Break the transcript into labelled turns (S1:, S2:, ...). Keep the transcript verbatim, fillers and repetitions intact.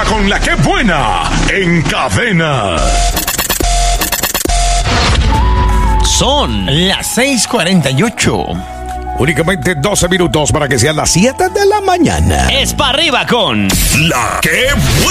S1: arriba con la que buena en Cadena.
S2: Son las seis cuarenta y ocho.
S1: Únicamente doce minutos para que sean las siete de la mañana.
S2: Es para arriba con
S1: La que buena.